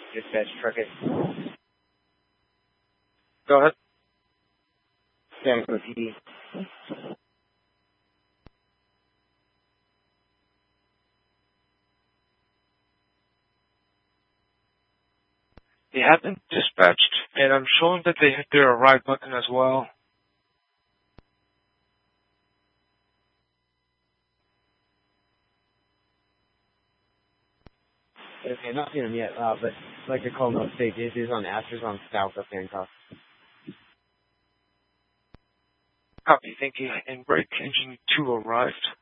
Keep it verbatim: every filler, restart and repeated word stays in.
Dispatch, truck it. Go ahead. San Francisco P D. They have been dispatched, and I'm showing that they hit their arrive button as well. Okay, not seen them yet, uh, but I'd like to call no mistake. This is on Asters on south of Hancock. Copy, thank you. And brake engine two arrived.